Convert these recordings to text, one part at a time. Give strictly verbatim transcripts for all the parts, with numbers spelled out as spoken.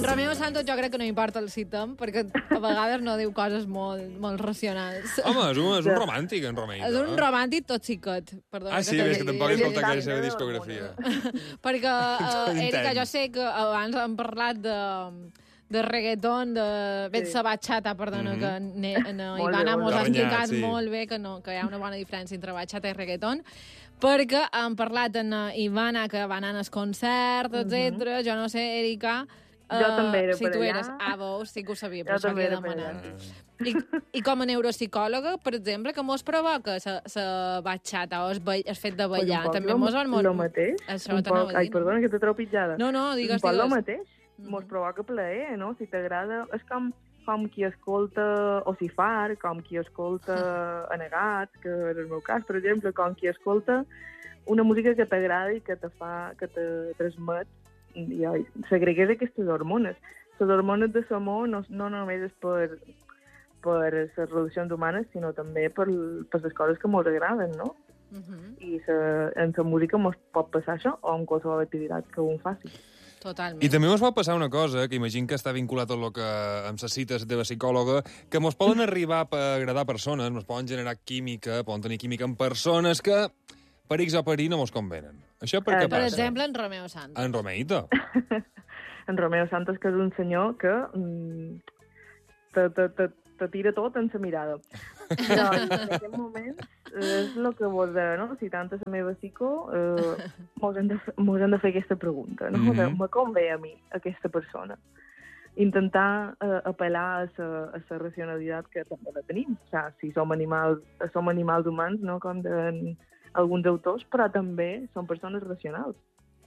Romeo Santos jo crec que no importa el citem, perquè a vegades no diu coses molt, molt racionals. Home, és un, és un romàntic, en Romeito. És un romàntic tot xiquet. Perdona, Ah, sí, que és que tampoc he digui. escoltat gaire la seva discografia. Perquè, uh, Erika, Intens. jo sé que abans hem parlat de, de reggaeton, de Betsa Bachata, perdona, Mhm. que ne, ne, Molt bé, Ivana molt mos ha bé. explicat Sí. molt bé que, no, que hi ha una bona diferència entre bachata i reggaeton, perquè hem parlat amb Ivana, que va anar al concert, etcètera. Jo no sé, Erika... Jo també era si per tu allà. eres... Ah, veus, sí que ho sabia, Jo per això també que he era per demanat. allà. I, I com a neuropsicòloga, per exemple, que mos provoca la bachata o el, ball, el fet de ballar? Pues un poc també lo, mos van molt... lo mateix. Això un t'anava poc, a ai, dir. perdona, que t'he tropitjada. No, no, digues, un poc lo digues. mateix. Mos provoca plaer, no? Si t'agrada... És com, com qui escolta Ossifar, com qui escolta Anegat, que és el meu cas, per exemple, com qui escolta una música que t'agrada i que te fa, que te transmet i oi, segregués aquestes hormones. Les hormones de l'amor no, no només és per, per les relacions humanes, sinó també per, per les coses que ens agraden, no? Uh -huh. I sa, en la música ens pot passar això, o en qualsevol activitat que un faci. Totalment. I també us pot passar una cosa, que imagino que està vinculat a lo que amb les cites de la teva psicòloga, que mos poden arribar a agradar persones, mos poden generar química, poden tenir química amb persones que, per X o per Y, no mos convenen. Això per què Eh, Per passa? exemple, en Romeo Santos. En Romeito. En Romeo Santos, que és un senyor que mm, te, te, te, te tira tot en sa mirada. No, en aquest moment és el que vos deia, no? Si tant és la meva psico, eh, mos, hem de, f- mos hem de fer aquesta pregunta, no? Mhm. Mm -hmm. Me convé a mi, aquesta persona. Intentar eh, apel·lar a sa, a sa racionalitat que també la tenim. O sigui, si som animals, som animals humans, no? Com deien alguns autors, però també som persones racionals.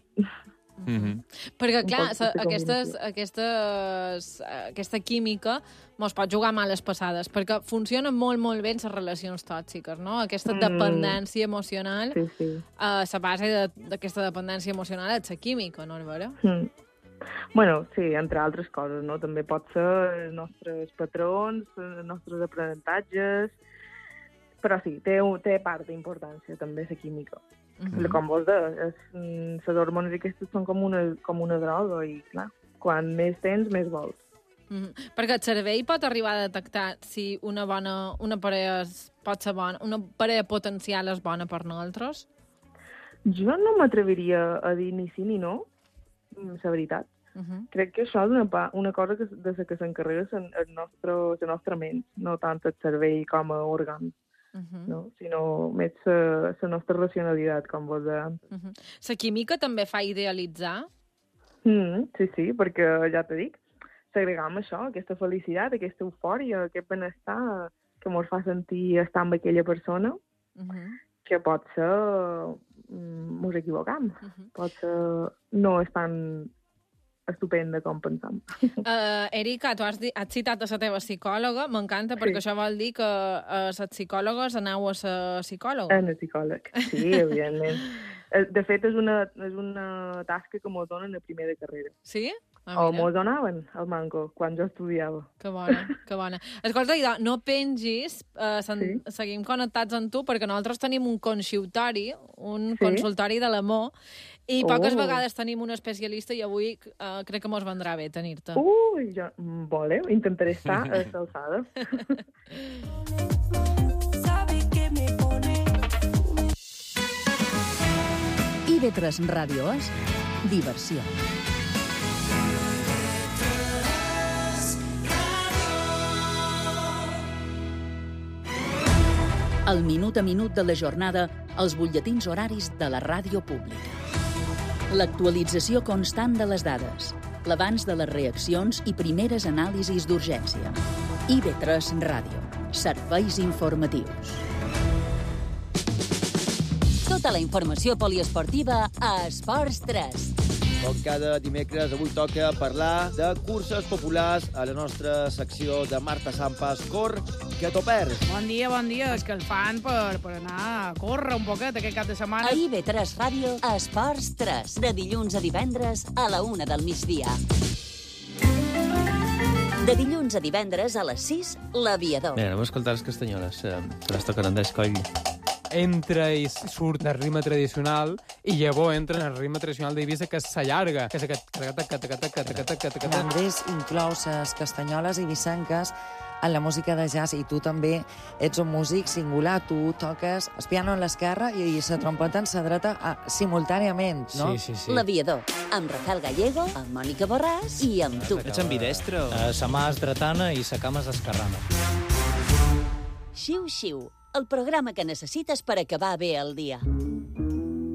Mm -hmm. Perquè, Un clar, poc sa, de aquestes, combinació. aquestes, aquesta química mos pot jugar males passades, perquè funcionen molt, molt bé en les relacions tòxiques, no? Aquesta Mm. dependència emocional, Sí, sí. a la base de- d'aquesta dependència emocional és la química, no és vera? Mm. Bueno, sí, entre altres coses, no? També pot ser els nostres patrons, els nostres aprenentatges, però sí, té, un- té part d'importància també la química. Mhm. Mm. Com vos deia, les hormones aquestes són com una, com una droga i, clar, quan més tens, més vols. Mhm. Perquè el cervell pot arribar a detectar si una bona una parella és, pot ser bona, una parella potencial és bona per nosaltres. Jo no m'atreviria a dir ni sí ni no, mm, la veritat. Uh -huh. Crec que això és una, pa, una cosa que, de la que s'encarrega el, el nostre, la nostra ment, no tant el cervell com a òrgan. Uh -huh. No? Sinó més la, la nostra racionalitat, com vos deia. Uh -huh. La química també fa idealitzar? Mm, sí, sí, perquè ja t'he dit, segregam això, aquesta felicitat, aquesta eufòria, aquest benestar que ens fa sentir estar amb aquella persona, Uh -huh. que pot ser, mm, ens equivocam, Uh -huh. pot ser, no és tan estupenda com pensam. Uh, Erika, tu has, di- has citat a la teva psicòloga, m'encanta, perquè Sí. això vol dir que uh, les psicòlogues aneu a la psicòloga. En el psicòleg, sí, evidentment. Eh, De fet, és una, és una tasca que mos donen a primer de carrera. Sí? Ah, O mira, mos donaven al manco, quan jo estudiava. que bona, que bona. Escolta, Ida, no pengis, uh, Sí. seguim connectats amb tu, perquè nosaltres tenim un consultori, un Sí. consultori de l'amor, i Oh. poques vegades tenim un especialista i avui uh, crec que mos vendrà bé tenir-te. Ui, jo, mm, voleu, intentaré estar a l'alçada. I V tres Ràdio és diversió. El minut a minut de la jornada als butlletins horaris de la ràdio pública. L'actualització constant de les dades, l'abans de les reaccions i primeres anàlisis d'urgència. I V tres Ràdio. Serveis informatius. Tota la informació poliesportiva a Esports tres. Com cada dimecres, avui toca parlar de curses populars a la nostra secció de Marta Sampas. Cor, que t'ho perds. Bon dia, bon dia. És que el fan per, per anar a córrer un poquet aquest cap de setmana. A I V tres Ràdio, Esports tres. De dilluns a divendres a la una del migdia. De dilluns a divendres a les sis, l'Aviador. Bé, anem a escoltar les castanyoles. Eh, te les tocarà Andrés Coll. entra i surt el ritme tradicional i llavors entra en el ritme tradicional d'Eivissa, que s'allarga, que és aquest... L'Andrés inclou les castanyoles i vicenques en la música de jazz, i tu també ets un músic singular. Tu toques el piano en l'esquerra i la trompeta en la dreta simultàniament, no? Sí, sí, sí. L'Aviador, amb Rafael Gallego, amb Mònica Borràs i amb tu. Ets ambidestre? Sa mà és dretana i sa cama és esquerrana. Xiu Xiu, el programa que necessites per acabar bé el dia.